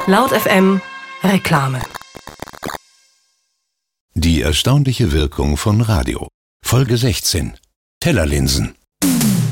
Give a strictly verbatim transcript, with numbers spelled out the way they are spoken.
Laut F M Reklame. Die erstaunliche Wirkung von Radio. Folge sechzehn. Tellerlinsen.